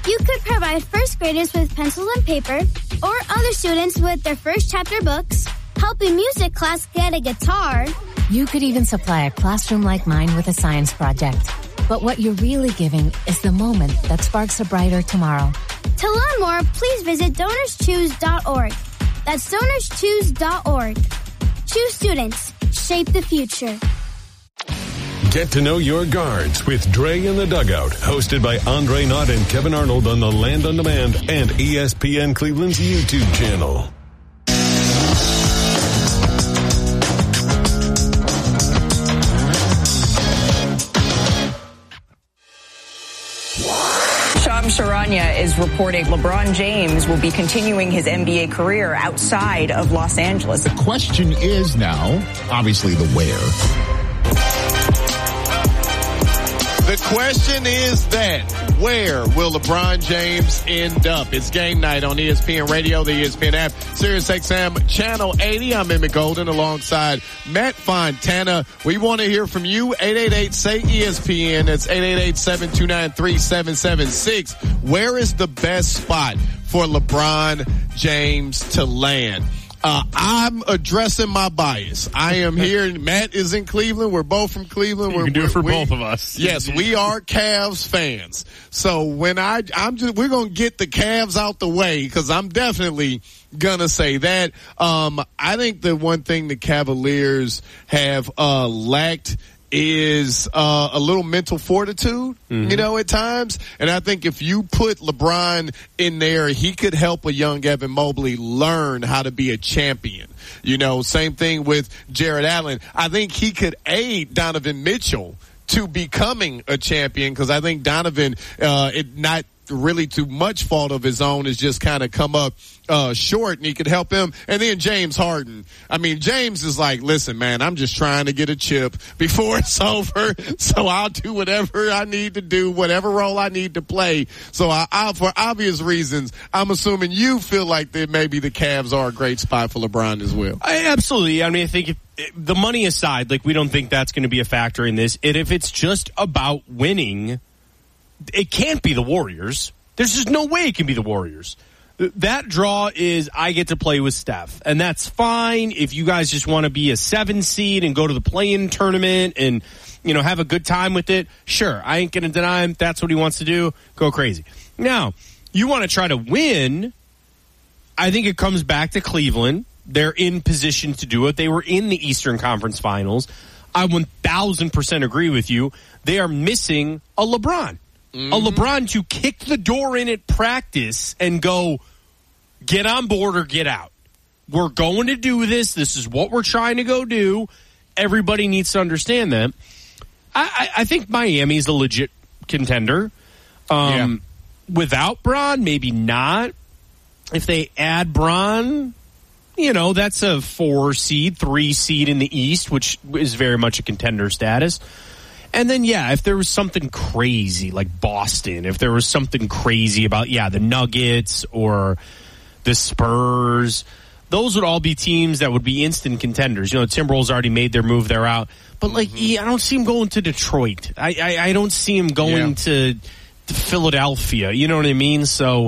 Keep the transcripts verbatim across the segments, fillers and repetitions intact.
You could provide first graders with pencils and paper, or other students with their first chapter books, help a music class get a guitar. You could even supply a classroom like mine with a science project. But what you're really giving is the moment that sparks a brighter tomorrow. To learn more, please visit donors choose dot org. That's donors choose dot org. Choose students. Shape the future. Get to know your guards with Dre in the Dugout, hosted by Andre Knott and Kevin Arnold on the Land on Demand and E S P N Cleveland's YouTube channel. Shams Charania is reporting LeBron James will be continuing his N B A career outside of Los Angeles. The question is now, obviously, the where. The question is that, where will LeBron James end up? It's game night on E S P N Radio, the E S P N app, Sirius X M Channel eighty. I'm Emmett Golden alongside Matt Fontana. We want to hear from you. eight eight eight, S A Y, E S P N. That's eight eight eight, seven two nine, three seven seven six. Where is the best spot for LeBron James to land? Uh, I'm addressing my bias. I am here. Matt is in Cleveland. We're both from Cleveland. You we're, can do it for we, both of us. Yes, we are Cavs fans. So when I, I'm just, we're going to get the Cavs out the way because I'm definitely going to say that. Um, I think the one thing the Cavaliers have, uh, lacked is uh a little mental fortitude, mm-hmm. you know, at times. And I think if you put LeBron in there, he could help a young Evan Mobley learn how to be a champion. You know, same thing with Jared Allen. I think he could aid Donovan Mitchell to becoming a champion because I think Donovan, uh, it not really too much fault of his own, is just kind of come up uh short, and he could help him. And then James Harden. I mean, James is like, listen, man, I'm just trying to get a chip before it's over, so I'll do whatever I need to do, whatever role I need to play. So I, I for obvious reasons, I'm assuming you feel like that maybe the Cavs are a great spot for LeBron as well. I, absolutely. I mean, I think if, if the money aside, like, we don't think that's going to be a factor in this. And if it's just about winning, it can't be the Warriors. There's just no way it can be the Warriors. That draw is I get to play with Steph, and that's fine if you guys just want to be a seven seed and go to the play-in tournament and, you know, have a good time with it. Sure, I ain't going to deny him. That's what he wants to do. Go crazy. Now, you want to try to win. I think it comes back to Cleveland. They're in position to do it. They were in the Eastern Conference Finals. I one thousand percent agree with you. They are missing a LeBron. Mm-hmm. A LeBron to kick the door in at practice and go, get on board or get out. We're going to do this. This is what we're trying to go do. Everybody needs to understand that. I, I, I think Miami's a legit contender. Um, yeah. Without Bron, maybe not. If they add Bron, you know, that's a four seed, three seed in the East, which is very much a contender status. And then, yeah, if there was something crazy like Boston, if there was something crazy about, yeah, the Nuggets or the Spurs, those would all be teams that would be instant contenders. You know, the Timberwolves already made their move. They're out. But, like, mm-hmm. yeah, I don't see him going to Detroit. I, I, I don't see him going yeah. to, to Philadelphia. You know what I mean? So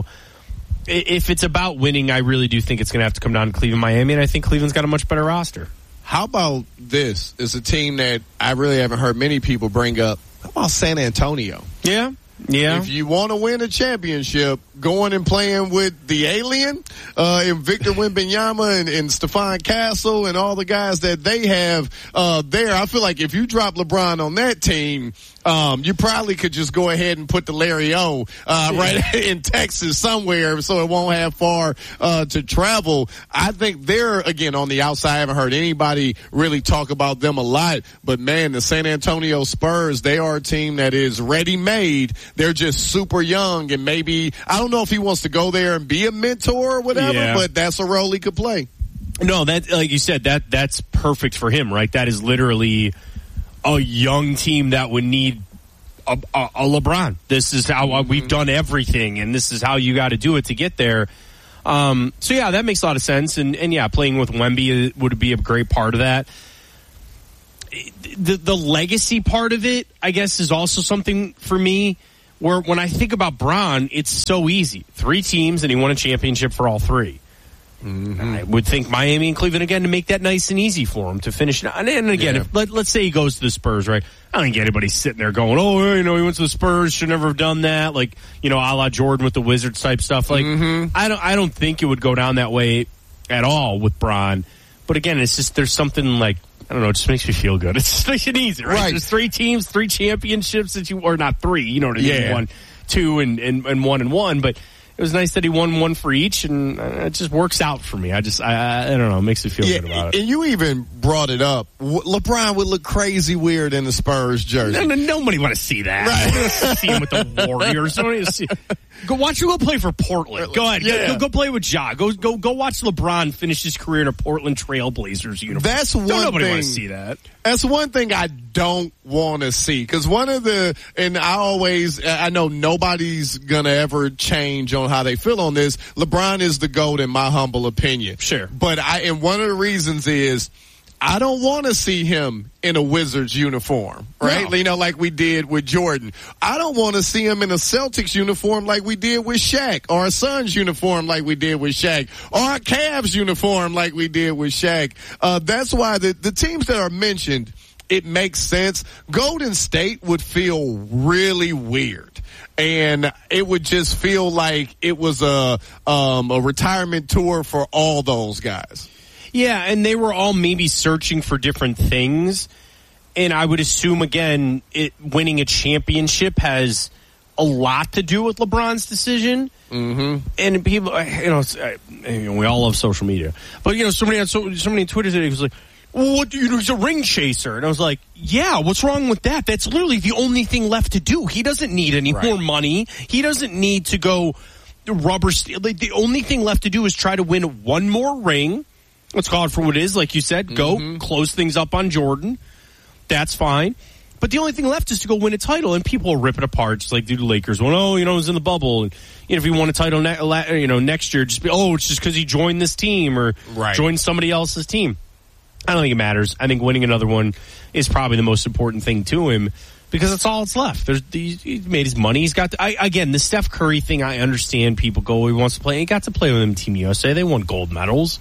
if it's about winning, I really do think it's going to have to come down to Cleveland, Miami, and I think Cleveland's got a much better roster. How about this? It's a team that I really haven't heard many people bring up. How about San Antonio? Yeah. Yeah. If you want to win a championship, going and playing with the alien, uh, and Victor Wembanyama and, and Stephon Castle and all the guys that they have, uh, there, I feel like if you drop LeBron on that team, um, you probably could just go ahead and put the Larry O, uh, right in Texas somewhere so it won't have far, uh, to travel. I think they're, again, on the outside. I haven't heard anybody really talk about them a lot, but man, the San Antonio Spurs, they are a team that is ready-made. They're just super young, and maybe, I don't know if he wants to go there and be a mentor or whatever, yeah. but that's a role he could play. No, that, like you said, that that's perfect for him, right? That is literally a young team that would need a, a, a LeBron. This is how uh, we've done everything, and this is how you got to do it to get there. Um, so, yeah, that makes a lot of sense. And, and yeah, playing with Wemby would be a great part of that. The, the legacy part of it, I guess, is also something for me Where when I think about Bron, it's so easy. Three teams, and he won a championship for all three. Mm-hmm. I would think Miami and Cleveland again to make that nice and easy for him to finish. And, and again, yeah. if, let, let's say he goes to the Spurs, right? I don't think anybody's sitting there going, "Oh, you know, he went to the Spurs, should never have done that." Like, you know, a la Jordan with the Wizards type stuff. Like, mm-hmm. I don't, I don't think it would go down that way at all with Bron. But again, it's just there's something like. I don't know, it just makes me feel good. It's just nice and easy, right? right? There's three teams, three championships that you, or not three, you know what I mean? Yeah. One, two, and, and, and one and one, but it was nice that he won one for each, and it just works out for me. I just, I, I don't know, it makes me feel yeah, good about it. And you even brought it up. LeBron would look crazy weird in the Spurs jersey. No, no, nobody want to see that. Right. See him with the Warriors. Nobody see. Go watch him go play for Portland. Go ahead. Yeah. Go, go play with Ja. Go, go, go watch LeBron finish his career in a Portland Trail Blazers uniform. That's one don't nobody thing. want to see that. That's one thing I don't want to see. Because one of the, and I always, I know nobody's going to ever change on how they feel on this. LeBron is the GOAT in my humble opinion. Sure. But I, and one of the reasons is, I don't want to see him in a Wizards uniform, right? No. You know, like we did with Jordan. I don't want to see him in a Celtics uniform like we did with Shaq, or a Suns uniform like we did with Shaq, or a Cavs uniform like we did with Shaq. Uh, that's why the, the teams that are mentioned, it makes sense. Golden State would feel really weird. And it would just feel like it was a, um, a retirement tour for all those guys. Yeah, and they were all maybe searching for different things. And I would assume, again, it, winning a championship has a lot to do with LeBron's decision. Mm-hmm. And people, you know, you know, we all love social media. But, you know, somebody on, so, somebody on Twitter today was like, well, what, you know, he's a ring chaser. And I was like, yeah, what's wrong with that? That's literally the only thing left to do. He doesn't need any right. more money. He doesn't need to go rubber steel. Like, the only thing left to do is try to win one more ring. Let's call it for what it is. Like you said, go mm-hmm. close things up on Jordan. That's fine. But the only thing left is to go win a title, and people will rip it apart, just like do the Lakers. Well, oh, you know, it was in the bubble. And you know, if he won a title, ne- you know, next year, just be, oh, it's just because he joined this team or right. joined somebody else's team. I don't think it matters. I think winning another one is probably the most important thing to him because that's all that's left. There's, he made his money. He's got, to, I, again, the Steph Curry thing, I understand people go, he wants to play. He got to play with him, Team U S A. They won gold medals.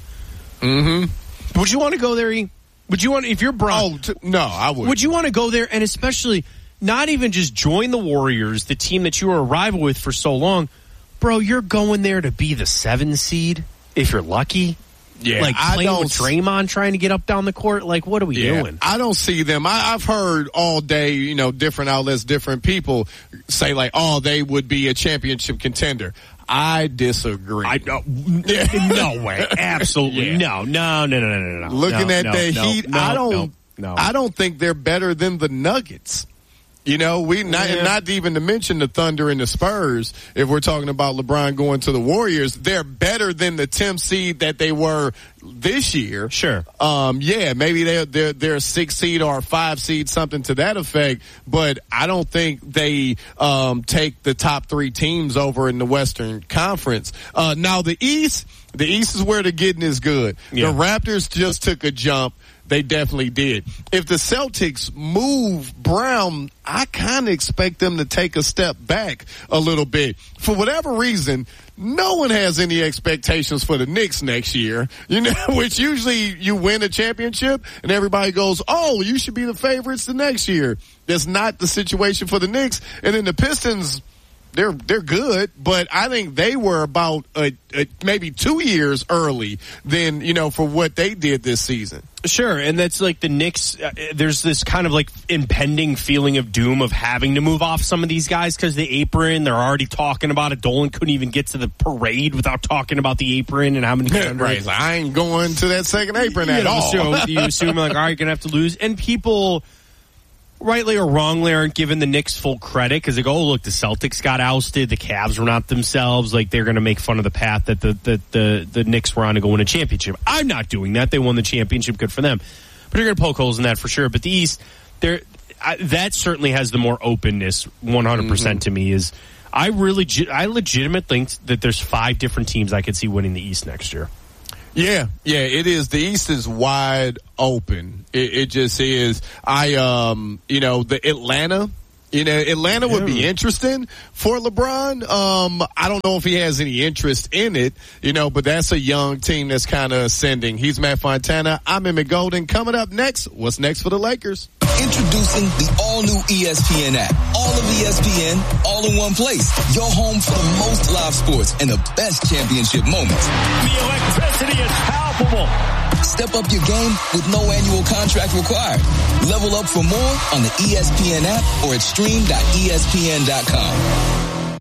Mm-hmm. Would you want to go there? E? Would you want, if you're Bron? Oh, t- no, I would. Would you want to go there and especially not even just join the Warriors, the team that you were a rival with for so long? Bro, you're going there to be the seven seed if you're lucky. Yeah, like I playing don't, with Draymond trying to get up down the court. Like, what are we yeah, doing? I don't see them. I, I've heard all day, you know, different outlets, different people say like, oh, they would be a championship contender. I disagree. I no, no way. Absolutely yeah. no. No, no, no, no, no. Looking no, at no, the no, Heat, no, I don't. No, no. I don't think they're better than the Nuggets. You know, we not yeah. not even to mention the Thunder and the Spurs. If we're talking about LeBron going to the Warriors, they're better than the tenth seed that they were this year. Sure. Um, yeah, maybe they're they're they're a six seed or a five seed, something to that effect. But I don't think they um take the top three teams over in the Western Conference. Uh, now the East, the East is where the getting is good. Yeah. The Raptors just took a jump. They definitely did. If the Celtics move Brown, I kind of expect them to take a step back a little bit. For whatever reason, no one has any expectations for the Knicks next year, you know, which usually you win a championship and everybody goes, oh, you should be the favorites the next year. That's not the situation for the Knicks. And then the Pistons, They're they're good, but I think they were about a, a, maybe two years early than, you know, for what they did this season. Sure, and that's like the Knicks. Uh, there's this kind of like impending feeling of doom of having to move off some of these guys because the apron. They're already talking about it. Dolan couldn't even get to the parade without talking about the apron and how many. Right, like, I ain't going to that second apron you at know, all. So you assume like, all right, you're gonna have to lose, and people, rightly or wrongly, aren't giving the Knicks full credit because they go, oh, look, the Celtics got ousted, the Cavs were not themselves. Like, they're going to make fun of the path that the, the, the, the Knicks were on to go win a championship. I'm not doing that. They won the championship. Good for them. But you're going to poke holes in that for sure. But the East, there, that certainly has the more openness, one hundred percent mm-hmm. to me, is I really, I legitimately think that there's five different teams I could see winning the East next year. Yeah, yeah, it is. The East is wide open. It, it just is. I, um, you know, the Atlanta You know, Atlanta would be interesting for LeBron. Um, I don't know if he has any interest in it, you know, but that's a young team that's kind of ascending. He's Matt Fontana. I'm Emmett Golden. Coming up next, what's next for the Lakers? Introducing the all-new E S P N app. All of E S P N, all in one place. Your home for the most live sports and the best championship moments. The electricity is palpable. Step up your game with no annual contract required. Level up for more on the E S P N app or at stream dot E S P N dot com.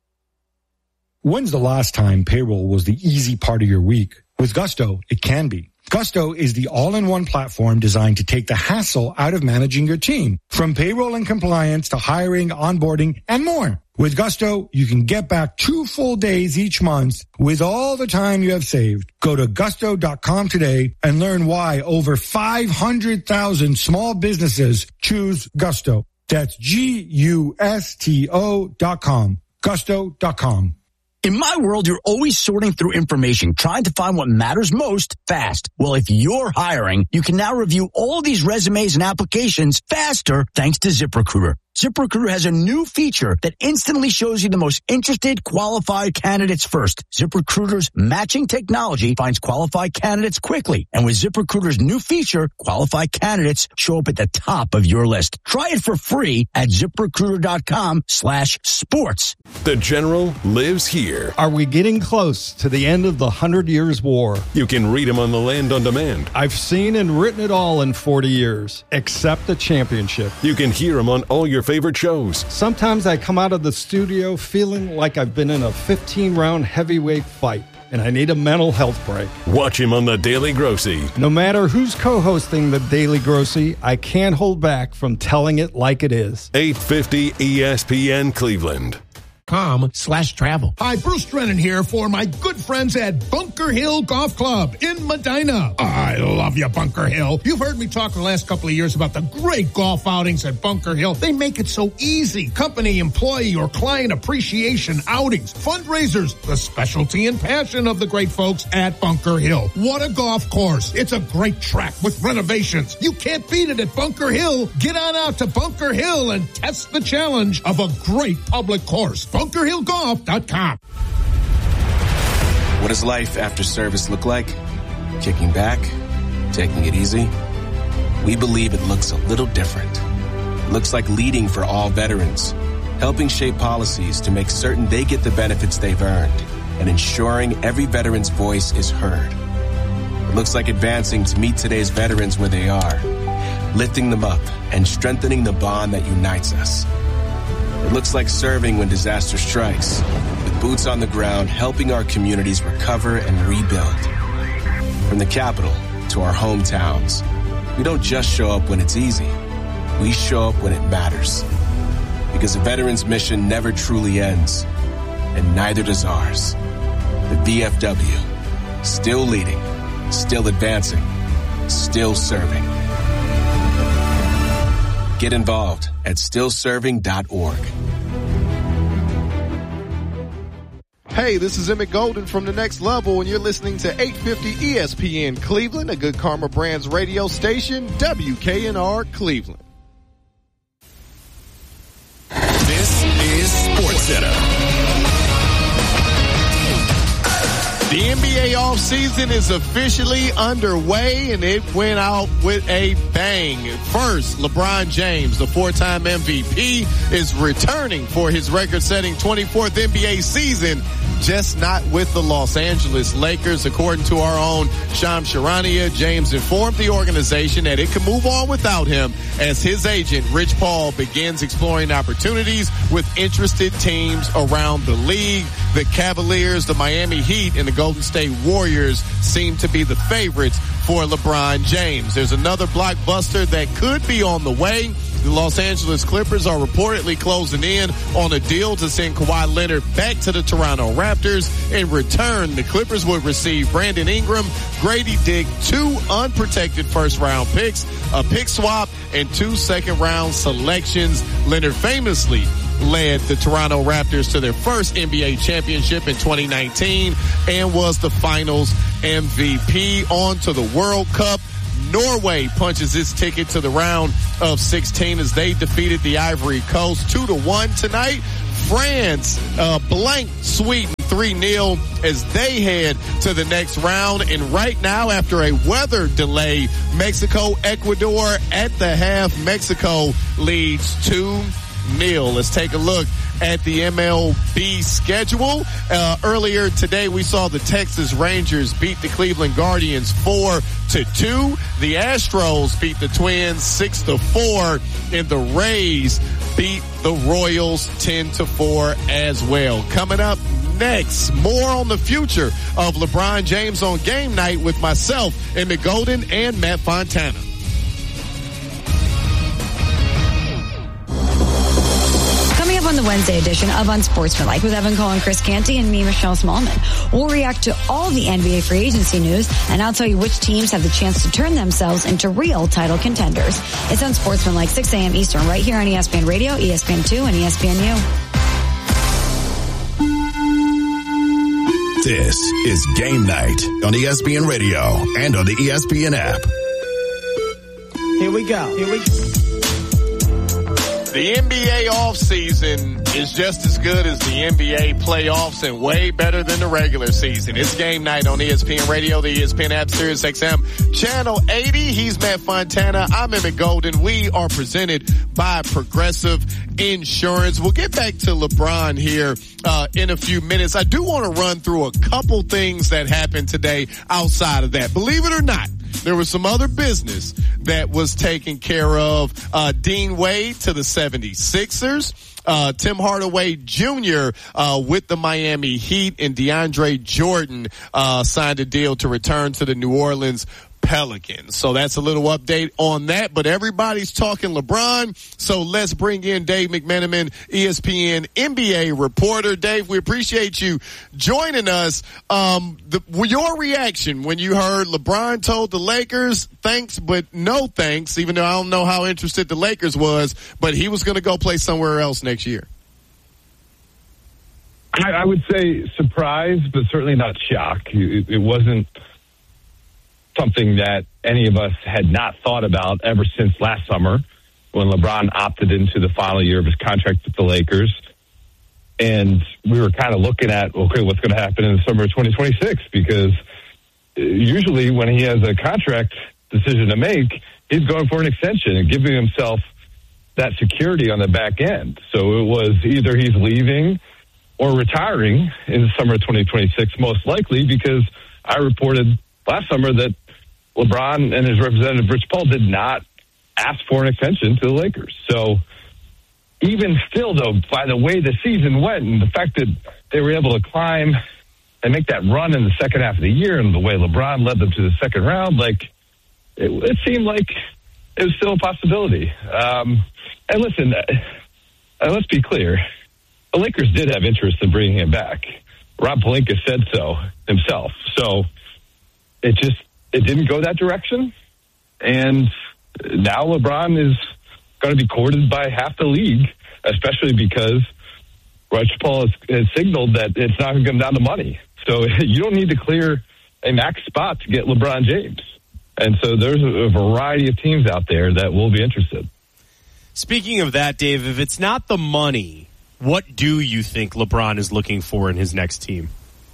When's the last time payroll was the easy part of your week? With Gusto, it can be. Gusto is the all-in-one platform designed to take the hassle out of managing your team, from payroll and compliance to hiring, onboarding, and more. With Gusto, you can get back two full days each month with all the time you have saved. Go to gusto dot com today and learn why over five hundred thousand small businesses choose Gusto. That's G U S T O dot com. Gusto dot com. In my world, you're always sorting through information, trying to find what matters most fast. Well, if you're hiring, you can now review all these resumes and applications faster thanks to ZipRecruiter. ZipRecruiter has a new feature that instantly shows you the most interested, qualified candidates first. ZipRecruiter's matching technology finds qualified candidates quickly. And with ZipRecruiter's new feature, qualified candidates show up at the top of your list. Try it for free at ZipRecruiter.com slash sports. The General lives here. Are we getting close to the end of the Hundred Years' War? You can read him on the Land on Demand. I've seen and written it all in forty years, except the championship. You can hear him on all your favorite shows. Sometimes I come out of the studio feeling like I've been in a fifteen-round heavyweight fight, and I need a mental health break. Watch him on The Daily Grossy. No matter who's co-hosting The Daily Grossy, I can't hold back from telling it like it is. eight fifty E S P N Cleveland. Com slash travel. Hi, Bruce Drennan here for my good friends at Bunker Hill Golf Club in Medina. I love you, Bunker Hill. You've heard me talk the last couple of years about the great golf outings at Bunker Hill. They make it so easy. Company, employee, or client appreciation outings, fundraisers, the specialty and passion of the great folks at Bunker Hill. What a golf course. It's a great track with renovations. You can't beat it at Bunker Hill. Get on out to Bunker Hill and test the challenge of a great public course. bunker hill golf dot com. What does life after service look like? Kicking back? Taking it easy? We believe it looks a little different. It looks like leading for all veterans, helping shape policies to make certain they get the benefits they've earned, and ensuring every veteran's voice is heard. It looks like advancing to meet today's veterans where they are, lifting them up and strengthening the bond that unites us. It looks like serving when disaster strikes, with boots on the ground helping our communities recover and rebuild. From the capital to our hometowns, we don't just show up when it's easy. We show up when it matters. Because a veteran's mission never truly ends, and neither does ours. The V F W, still leading, still advancing, still serving. Get involved at still serving dot org. Hey, this is Emmett Golden from The Next Level, and you're listening to eight fifty E S P N Cleveland, a Good Karma Brands radio station, W K N R Cleveland. This is SportsCenter. The N B A offseason is officially underway, and it went out with a bang. First, LeBron James, the four-time M V P, is returning for his record-setting twenty-fourth N B A season, just not with the Los Angeles Lakers. According to our own Shams Charania, James informed the organization that it can move on without him as his agent, Rich Paul, begins exploring opportunities with interested teams around the league. The Cavaliers, the Miami Heat, and the Golden State Warriors seem to be the favorites for LeBron James. There's another blockbuster that could be on the way. The Los Angeles Clippers are reportedly closing in on a deal to send Kawhi Leonard back to the Toronto Raptors. In return, the Clippers would receive Brandon Ingram, Grady Dick, two unprotected first-round picks, a pick swap, and two second-round selections. Leonard famously led the Toronto Raptors to their first N B A championship in twenty nineteen and was the finals M V P. On to the World Cup. Norway punches its ticket to the round of sixteen as they defeated the Ivory Coast two to one tonight. France uh, blanked Sweden three nil as they head to the next round. And right now, after a weather delay, Mexico, Ecuador at the half. Mexico leads two nil. Let's take a look at the M L B schedule. Uh, earlier today, we saw the Texas Rangers beat the Cleveland Guardians four to two. The Astros beat the Twins six to four, and the Rays beat the Royals ten to four as well. Coming up next, more on the future of LeBron James on Game Night with myself, Emmett Golden, and Matt Fontana. On the Wednesday edition of Unsportsmanlike with Evan Cole and Chris Canty and me, Michelle Smallman. We'll react to all the N B A free agency news, and I'll tell you which teams have the chance to turn themselves into real title contenders. It's Unsportsmanlike, six a.m. Eastern, right here on E S P N Radio, E S P N two, and E S P N U. This is Game Night on E S P N Radio and on the E S P N app. Here we go. Here we go. The N B A offseason is just as good as the N B A playoffs and way better than the regular season. It's Game Night on E S P N Radio, the E S P N app, Sirius X M, Channel eighty. He's Matt Fontana. I'm Emmett Golden. We are presented by Progressive Insurance. We'll get back to LeBron here uh, in a few minutes. I do want to run through a couple things that happened today outside of that. Believe it or not, there was some other business that was taken care of. Uh, Dean Wade to the seventy-sixers. Uh, Tim Hardaway Junior Uh, with the Miami Heat, and DeAndre Jordan uh, signed a deal to return to the New Orleans Pelicans. So that's a little update on that, but everybody's talking LeBron. So let's bring in Dave McMenamin, E S P N N B A reporter. Dave, we appreciate you joining us. Um, the, your reaction when you heard LeBron told the Lakers thanks, but no thanks, even though I don't know how interested the Lakers was, but he was going to go play somewhere else next year. I, I would say surprised, but certainly not shocked. It, it wasn't something that any of us had not thought about ever since last summer when LeBron opted into the final year of his contract with the Lakers. And we were kind of looking at, okay, what's going to happen in the summer of twenty twenty-six? Because usually when he has a contract decision to make, he's going for an extension and giving himself that security on the back end. So it was either he's leaving or retiring in the summer of twenty twenty-six, most likely, because I reported last summer that LeBron and his representative, Rich Paul, did not ask for an extension to the Lakers. So even still, though, by the way the season went and the fact that they were able to climb and make that run in the second half of the year and the way LeBron led them to the second round, like it, it seemed like it was still a possibility. Um, and listen, uh, let's be clear. The Lakers did have interest in bringing him back. Rob Pelinka said so himself. So it just, it didn't go that direction. And now LeBron is going to be courted by half the league, especially because Rich Paul has, has signaled that it's not going to come down to money. So you don't need to clear a max spot to get LeBron James. And so there's a variety of teams out there that will be interested. Speaking of that, Dave, if it's not the money, what do you think LeBron is looking for in his next team?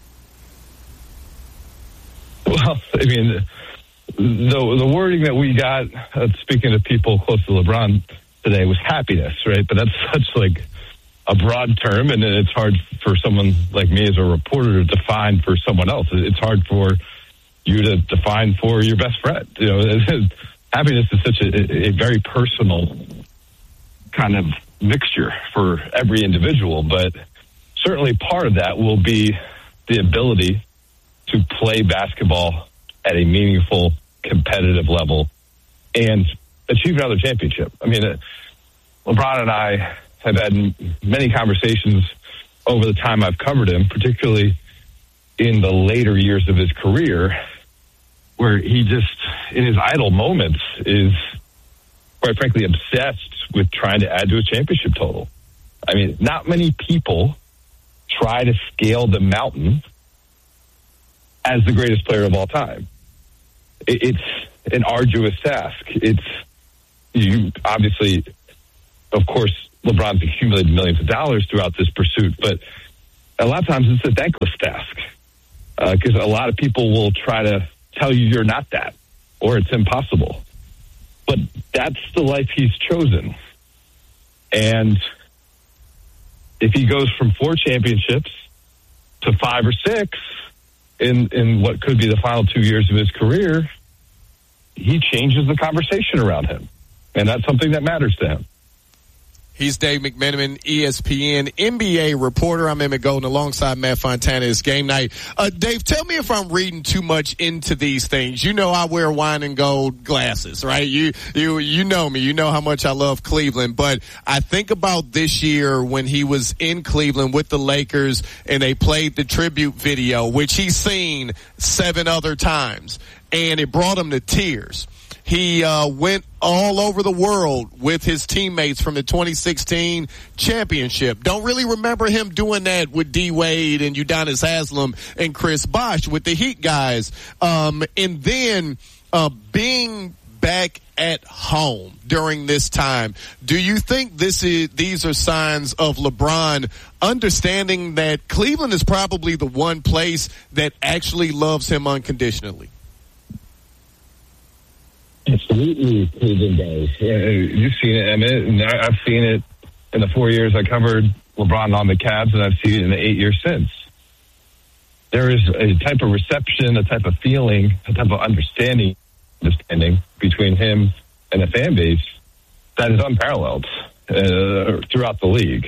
Well, I mean, the the wording that we got, uh, speaking to people close to LeBron today, was happiness, right? But that's such like a broad term, and it's hard for someone like me as a reporter to define for someone else. It's hard for you to define for your best friend. You know, happiness is such a, a very personal kind of mixture for every individual, but certainly part of that will be the ability to play basketball at a meaningful, competitive level and achieve another championship. I mean, uh, LeBron and I have had m- many conversations over the time I've covered him, particularly in the later years of his career, where he just, in his idle moments, is quite frankly obsessed with trying to add to a championship total. I mean, not many people try to scale the mountain as the greatest player of all time. It's an arduous task. It's you obviously, of course, LeBron's accumulated millions of dollars throughout this pursuit, but a lot of times it's a thankless task because uh, a lot of people will try to tell you you're not that or it's impossible. But that's the life he's chosen. And if he goes from four championships to five or six in, in what could be the final two years of his career, he changes the conversation around him. And that's something that matters to him. He's Dave McMenamin, E S P N N B A reporter. I'm Emmett Golden alongside Matt Fontana. It's game night. Uh, Dave, tell me if I'm reading too much into these things. You know I wear wine and gold glasses, right? You, you, you know me. You know how much I love Cleveland. But I think about this year when he was in Cleveland with the Lakers and they played the tribute video, which he's seen seven other times, and it brought him to tears. He uh, went all over the world with his teammates from the twenty sixteen championship. Don't really remember him doing that with D. Wade and Udonis Haslem and Chris Bosh with the Heat guys. Um, and then uh, being back at home during this time, do you think this is these are signs of LeBron understanding that Cleveland is probably the one place that actually loves him unconditionally? Absolutely, Cleveland does. Uh, you've seen it, Emmett, and I, I've seen it in the four years I covered LeBron on the Cavs, and I've seen it in the eight years since. There is a type of reception, a type of feeling, a type of understanding, understanding between him and the fan base that is unparalleled uh, throughout the league.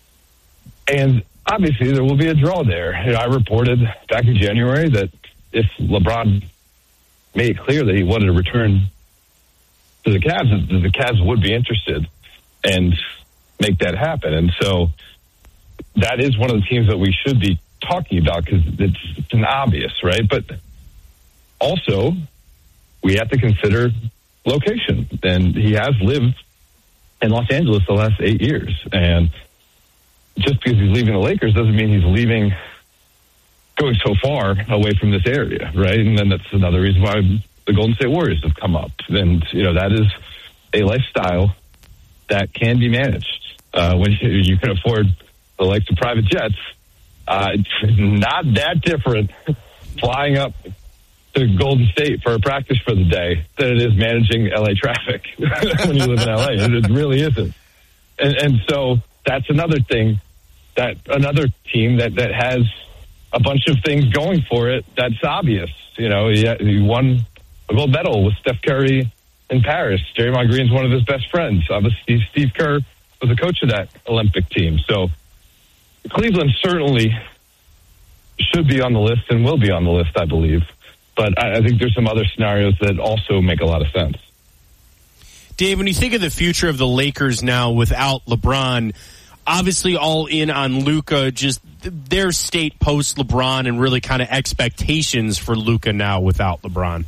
And obviously, there will be a draw there. You know, I reported back in January that if LeBron made it clear that he wanted to return to the Cavs, the Cavs would be interested and make that happen. And so that is one of the teams that we should be talking about because it's, it's an obvious, right? But also, we have to consider location. And he has lived in Los Angeles the last eight years. And just because he's leaving the Lakers doesn't mean he's leaving, going so far away from this area, right? And then that's another reason why the Golden State Warriors have come up. And, you know, that is a lifestyle that can be managed. Uh, when you, you can afford the likes of private jets, uh, it's not that different flying up to Golden State for a practice for the day than it is managing L A traffic when you live in L A. It really isn't. And, and so that's another thing, that another team that, that has a bunch of things going for it that's obvious. You know, he, he won a gold medal with Steph Curry in Paris. Draymond Green's one of his best friends. Obviously, Steve Kerr was a coach of that Olympic team. So Cleveland certainly should be on the list and will be on the list, I believe. But I, I think there's some other scenarios that also make a lot of sense. Dave, when you think of the future of the Lakers now without LeBron, obviously all in on Luka, just their state post LeBron and really kind of expectations for Luka now without LeBron.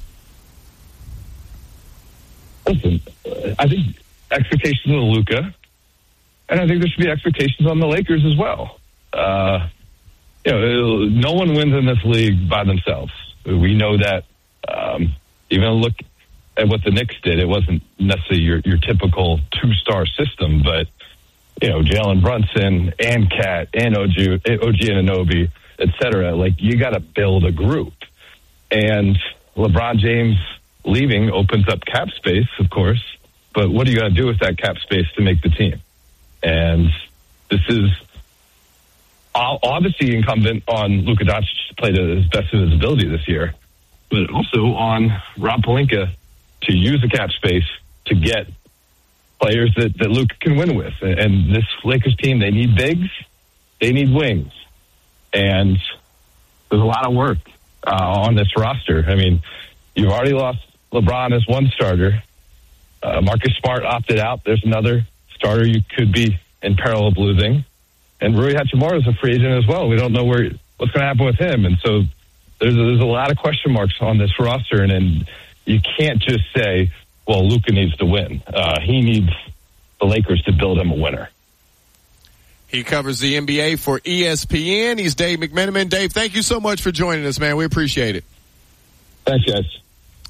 Listen, I think expectations on Luka, and I think there should be expectations on the Lakers as well. Uh, you know, no one wins in this league by themselves. We know that. Um, even look at what the Knicks did. It wasn't necessarily your, your typical two-star system, but you know, Jalen Brunson and Cat and O G, O G Anunoby, et cetera. Like, you got to build a group. And LeBron James leaving opens up cap space, of course, but what are you going to do with that cap space to make the team? And this is obviously incumbent on Luka Doncic to play to his best of his ability this year, but also on Rob Pelinka to use the cap space to get players that, that Luka can win with. And this Lakers team, they need bigs, they need wings. And there's a lot of work uh, on this roster. I mean, you've already lost LeBron as one starter. Uh, Marcus Smart opted out. There's another starter you could be in peril of losing. And Rui Hachimura is a free agent as well. We don't know where what's going to happen with him. And so there's a, there's a lot of question marks on this roster. And, and you can't just say, well, Luka needs to win. Uh, he needs the Lakers to build him a winner. He covers the N B A for E S P N. He's Dave McMenamin. Dave, thank you so much for joining us, man. We appreciate it. Thanks, guys.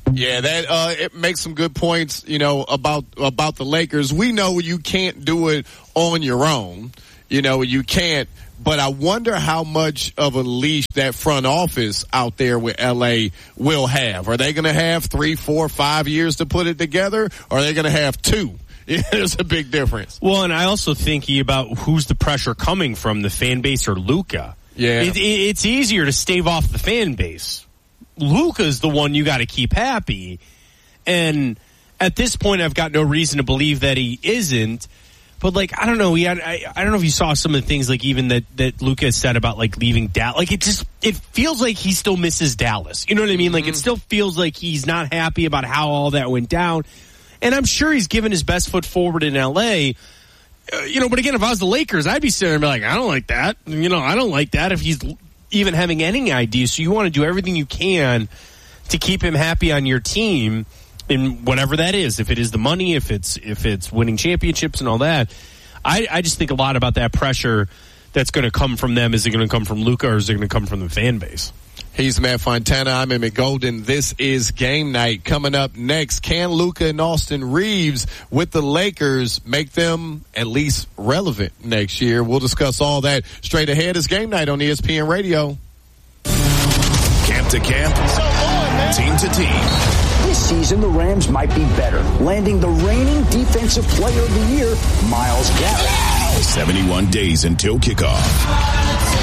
Yeah, that uh, it makes some good points, you know, about about the Lakers. We know you can't do it on your own. You know, you can't. But I wonder how much of a leash that front office out there with L A will have. Are they going to have three, four, five years to put it together? Or are they going to have two? There's a big difference. Well, and I also think about who's the pressure coming from, the fan base or Luka. Yeah. It, it, it's easier to stave off the fan base. Luka's the one you got to keep happy. And at this point, I've got no reason to believe that he isn't. But, like, I don't know. He had, I, I don't know if you saw some of the things, like, even that, that Luka said about, like, leaving Dallas. Like, it just, it feels like he still misses Dallas. You know what I mean? Like, mm-hmm. It still feels like he's not happy about how all that went down. And I'm sure he's given his best foot forward in L A. Uh, you know, but again, if I was the Lakers, I'd be sitting there and be like, I don't like that. You know, I don't like that if he's even having any idea. So you want to do everything you can to keep him happy on your team in whatever that is. If it is the money, if it's if it's winning championships and all that. I, I just think a lot about that pressure that's going to come from them. Is it going to come from Luka or is it going to come from the fan base? He's Matt Fontana. I'm Emmett Golden. This is Game Night. Coming up next, can Luka and Austin Reeves with the Lakers make them at least relevant next year? We'll discuss all that straight ahead. It's Game Night on E S P N Radio. Camp to camp, team to team. This season, the Rams might be better, landing the reigning Defensive Player of the Year, Myles Garrett. seventy-one days until kickoff.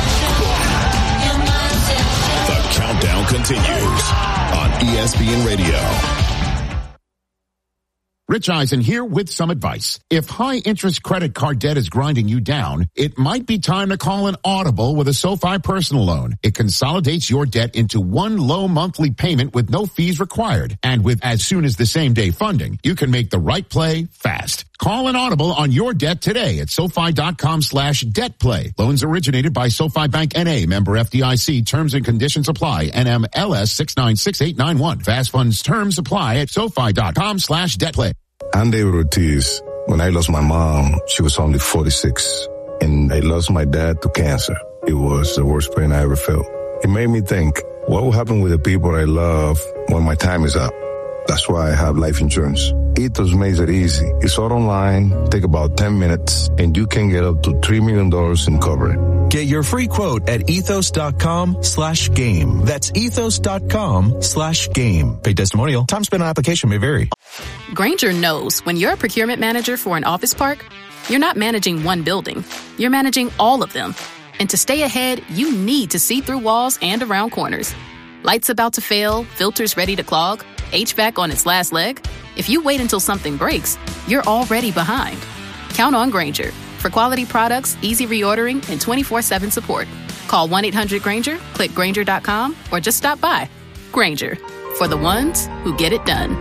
The countdown continues on E S P N Radio. Rich Eisen here with some advice. If high-interest credit card debt is grinding you down, it might be time to call an Audible with a SoFi personal loan. It consolidates your debt into one low monthly payment with no fees required. And with as soon as the same-day funding, you can make the right play fast. Call an Audible on your debt today at SoFi.com slash debt play. Loans originated by SoFi Bank N A, member F D I C. Terms and conditions apply. N M L S six nine six eight nine one. Fast funds terms apply at SoFi.com slash debt play. I'm David Ortiz. When I lost my mom, she was only forty-six. And I lost my dad to cancer. It was the worst pain I ever felt. It made me think, what will happen with the people I love when my time is up? That's why I have life insurance. Ethos makes it easy. It's all online, take about ten minutes, and you can get up to three million dollars in coverage. Get your free quote at ethos.com slash game. That's ethos.com slash game. Paid testimonial. Time spent on application may vary. Grainger knows when you're a procurement manager for an office park, you're not managing one building. You're managing all of them. And to stay ahead, you need to see through walls and around corners. Lights about to fail, filters ready to clog, H V A C on its last leg. If you wait until something breaks, you're already behind. Count on Grainger for quality products, easy reordering, and twenty-four seven support. Call one eight hundred Grainger, click Grainger dot com, or just stop by. Grainger, for the ones who get it done.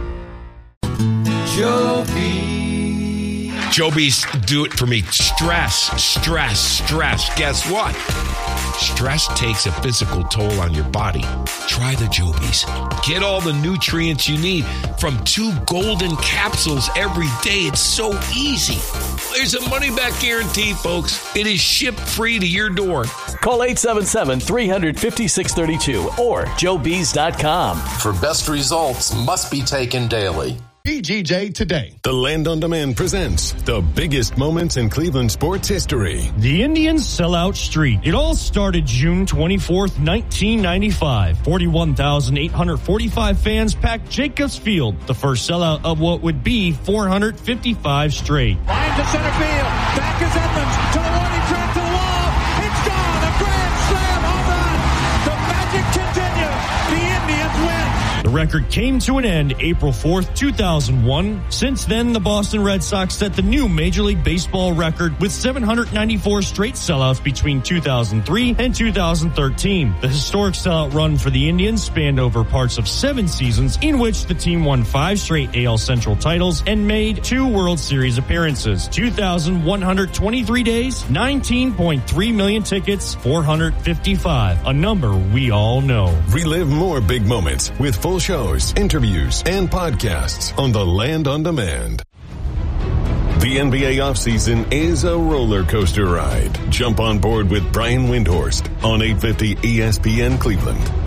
Joby. Joby's do it for me. Stress, stress, stress. Guess what? Stress takes a physical toll on your body. Try the Jobies. Get all the nutrients you need from two golden capsules every day. It's so easy. There's a money-back guarantee, folks. It is shipped free to your door. Call eight seven seven, three five six three two or joe bees dot com. For best results must be taken daily. P G J Today. The Land on Demand presents the biggest moments in Cleveland sports history. The Indians sellout streak. It all started June twenty-fourth, nineteen ninety-five. forty-one thousand eight hundred forty-five fans packed Jacobs Field, the first sellout of what would be four hundred fifty-five straight. Line to center field. Back is Edmonds to the warning track to the wall. It's gone. A grand slam home run. The magic continues. The Indians win. The record came to an end April fourth, two thousand one. Since then, the Boston Red Sox set the new Major League Baseball record with seven hundred ninety-four straight sellouts between two thousand three and two thousand thirteen. The historic sellout run for the Indians spanned over parts of seven seasons in which the team won five straight A L Central titles and made two World Series appearances. two thousand one hundred twenty-three days, nineteen point three million tickets, four hundred fifty-five, a number we all know. Relive more big moments with full shows, interviews, and podcasts on the Land on Demand. The N B A offseason is a roller coaster ride. Jump on board with Brian Windhorst on eight fifty E S P N Cleveland.